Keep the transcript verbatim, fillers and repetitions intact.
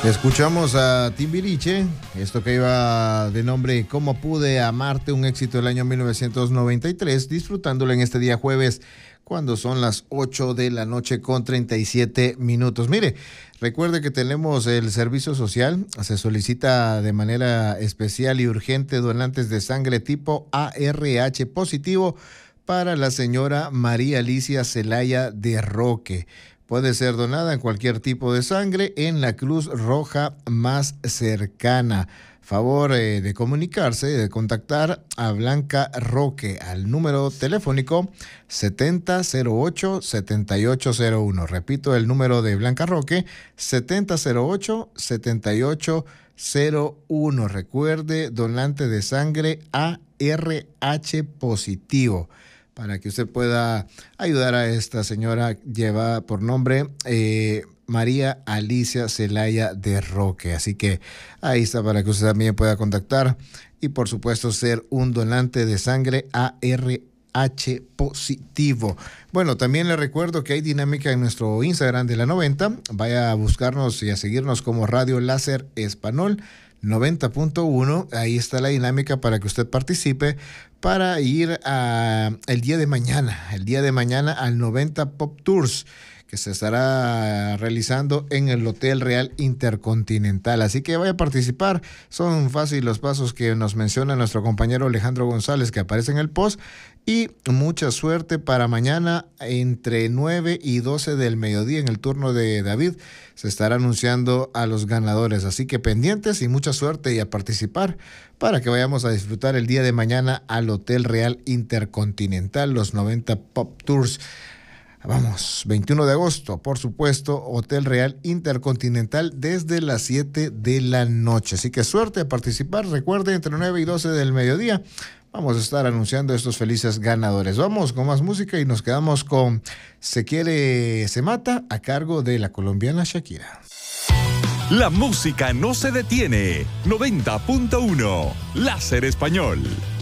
Escuchamos a Timbiriche, esto que iba de nombre ¿Cómo pude amarte?, un éxito del año mil novecientos noventa y tres, disfrutándolo en este día jueves, cuando son las ocho de la noche con treinta y siete minutos. Mire, recuerde que tenemos el servicio social, se solicita de manera especial y urgente donantes de sangre tipo A R H positivo para la señora María Alicia Zelaya de Roque. Puede ser donada en cualquier tipo de sangre en la Cruz Roja más cercana. Favor eh, de comunicarse, de contactar a Blanca Roque al número telefónico setenta cero ocho setenta y ocho cero uno. Repito el número de Blanca Roque, setenta cero ocho setenta y ocho cero uno. Recuerde, donante de sangre A R H positivo, para que usted pueda ayudar a esta señora. Lleva por nombre eh, María Alicia Zelaya de Roque. Así que ahí está, para que usted también pueda contactar y por supuesto ser un donante de sangre A R H positivo. Bueno, también le recuerdo que hay dinámica en nuestro Instagram de la noventa. Vaya a buscarnos y a seguirnos como Radio Láser Español noventa punto uno. Ahí está la dinámica para que usted participe para ir a el día de mañana, el día de mañana al noventa Pop Tours, que se estará realizando en el Hotel Real Intercontinental. Así que vaya a participar. Son fáciles los pasos que nos menciona nuestro compañero Alejandro González, que aparece en el post. Y mucha suerte para mañana entre nueve y doce del mediodía en el turno de David. Se estará anunciando a los ganadores. Así que pendientes y mucha suerte y a participar para que vayamos a disfrutar el día de mañana al Hotel Real Intercontinental, los noventa Pop Tours. Vamos, veintiuno de agosto, por supuesto, Hotel Real Intercontinental desde las siete de la noche. Así que suerte a participar. Recuerde, entre nueve y doce del mediodía vamos a estar anunciando a estos felices ganadores. Vamos con más música y nos quedamos con Se Quiere, Se Mata, a cargo de la colombiana Shakira. La música no se detiene. noventa punto uno, Láser Español.